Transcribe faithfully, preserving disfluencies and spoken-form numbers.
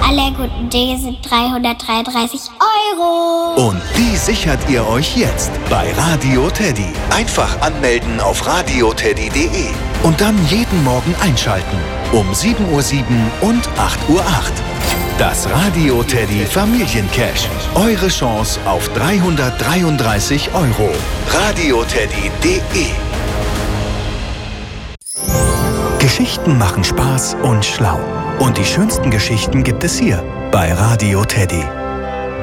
aller guten Dinge sind dreihundertdreiunddreißig Euro. Und die sichert ihr euch jetzt bei Radio Teddy. Einfach anmelden auf radioteddy punkt de und dann jeden Morgen einschalten. Um sieben Uhr sieben und acht Uhr acht. Das Radio Teddy Familiencash. Eure Chance auf dreihundertdreiunddreißig Euro. radioteddy punkt de. Geschichten machen Spaß und schlau. Und die schönsten Geschichten gibt es hier bei Radio Teddy.